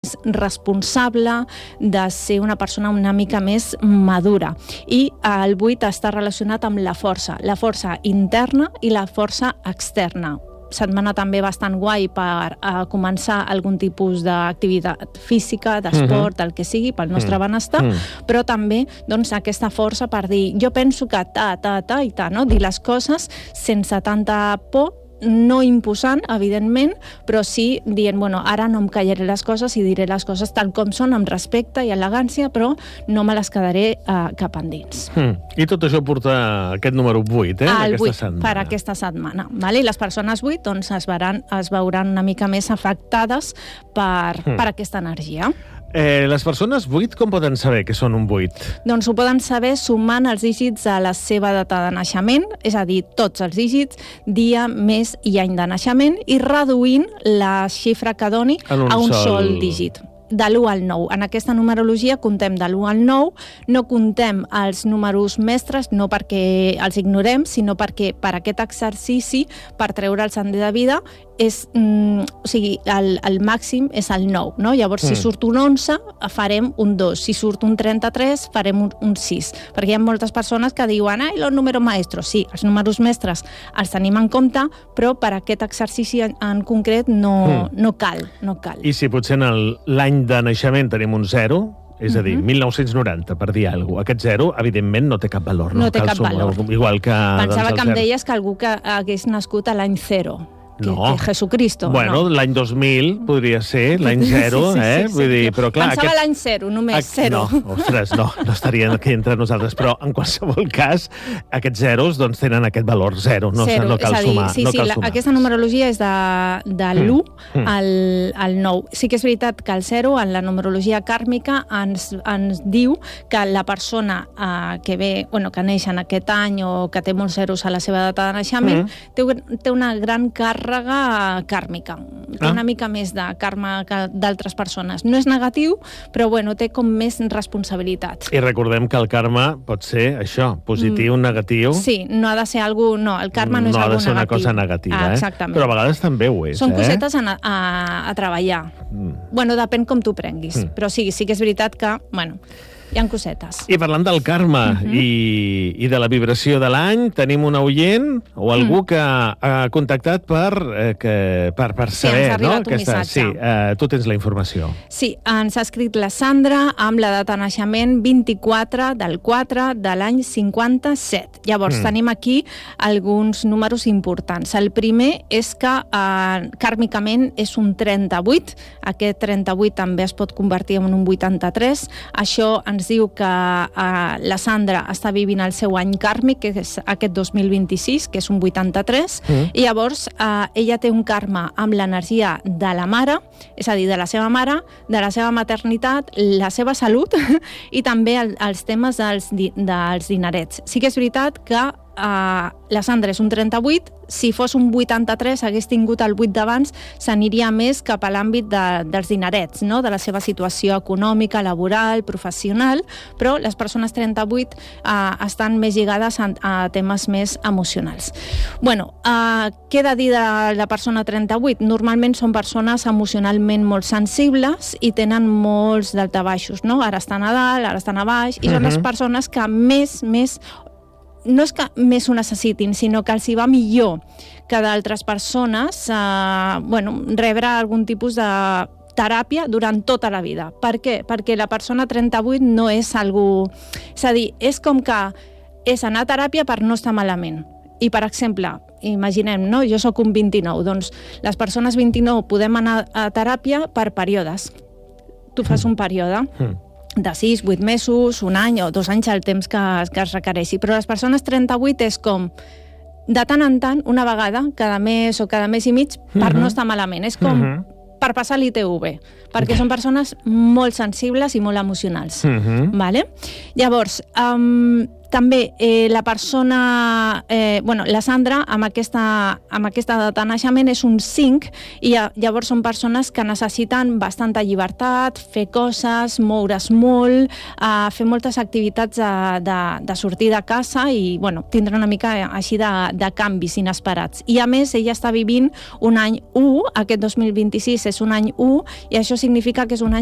responsable, de ser una persona una mica més madura. I el 8 està relacionat amb la força interna i la força externa. Setmana també bastant guai per començar algun tipus d'activitat física, d'esport, del que sigui, pel nostre benestar, però també doncs, aquesta força per dir, jo penso que no? Dir les coses sense tanta por, no imposant, evidentment, però sí dient, bueno, ara no em callaré les coses i diré les coses tal com són, amb respecte i elegància, però no me les quedaré cap endins. I tot això porta aquest número 8, el 8, per aquesta setmana. Vale? I les persones 8 doncs, es veuran una mica més afectades per aquesta energia. Les persones 8 com poden saber que són un 8? Doncs ho poden saber sumant els dígits a la seva data de naixement, és a dir, tots els dígits, dia, mes i any de naixement, i reduint la xifra que doni a un sol dígit. De l'1 al 9. En aquesta numerologia contem de l'1 al 9, no contem els números mestres, no perquè els ignorem, sinó perquè per aquest exercici, per treure el sender de vida, o sigui, el màxim és el 9, no? Llavors, si surt un 11, farem un 2. Si surt un 33, farem un 6. Perquè hi ha moltes persones que diuen, ai, los números maestros. Sí, els números mestres els tenim en compte, però per aquest exercici en concret no cal. I si potser en l'any de naixement tenim un 0, és a dir, 1990, per dir alguna cosa. Aquest 0, evidentment, no té cap valor. No té cap valor. Igual que... Pensava que em deies que algú que hagués nascut a l'any 0. Que Jesucristo. Bueno, l'any 2000 podria ser, l'any 0, Vull dir, però clar... Pensava l'any 0, només 0. No, ostres, no estaria aquí entre nosaltres, però en qualsevol cas, aquests zeros doncs tenen aquest valor 0, no cal sumar. Sí, aquesta numerologia és de l'1 al 9. Sí que és veritat que el 0, en la numerologia kàrmica, ens diu que la persona que neix en aquest any o que té molts zeros a la seva data de naixement té una gran càrrega kàrmica. Té una mica més de karma que d'altres persones. No és negatiu, però té com més responsabilitat. I recordem que el karma pot ser això, positiu, negatiu. Sí, no ha de ser algú... No, el karma no és algo negatiu. No ha de ser una cosa negativa, Exactament. Però a vegades també ho és. Són cosetes a treballar. Depèn com tu prenguis. Però sí que és veritat que, hi ha cosetes. I parlant del karma i de la vibració de l'any, tenim un oient o algú que ha contactat per saber... Sí, ens ha arribat un missatge. Sí, tu tens la informació. Sí, ens ha escrit la Sandra amb la data de naixement 24 del 4 de l'any 57. Llavors, tenim aquí alguns números importants. El primer és que kàrmicament és un 38. Aquest 38 també es pot convertir en un 83. Això ens diu que la Sandra està vivint el seu any kàrmic, que és aquest 2026, que és un 83, i llavors ella té un karma amb l'energia de la mare, és a dir, de la seva mare, de la seva maternitat, la seva salut i també els temes dels dinerets. Sí que és veritat que la Sandra és un 38, si fos un 83, hagués tingut el 8 d'abans, s'aniria més cap a l'àmbit dels dinerets, no? De la seva situació econòmica, laboral, professional, però les persones 38 estan més lligades a temes més emocionals. Què he de dir de la persona 38? Normalment són persones emocionalment molt sensibles i tenen molts daltabaixos, no? Ara estan a dalt, ara estan a baix, i són les persones que més no és que més ho necessitin, sinó que els hi va millor que d'altres persones rebre algun tipus de teràpia durant tota la vida. Per què? Perquè la persona 38 no és algú... És a dir, és com que és anar a teràpia per no estar malament. I, per exemple, imaginem, no? Jo sóc un 29, doncs les persones 29 podem anar a teràpia per períodes. Tu fas un període de 6, 8 mesos, un any o 2 anys, el temps que es requereixi. Però les persones 38 és com de tant en tant, una vegada, cada mes o cada mes i mig, per no estar malament. És com per passar l'ITV, perquè són persones molt sensibles i molt emocionals. Vale? Llavors, També la persona, la Sandra, amb aquesta data de naixement és un 5 i llavors són persones que necessiten bastanta llibertat, fer coses, moure's molt, fer moltes activitats de sortir de casa i tindre una mica així de canvis inesperats. I a més, ella està vivint un any 1, aquest 2026 és un any 1, i això significa que és un any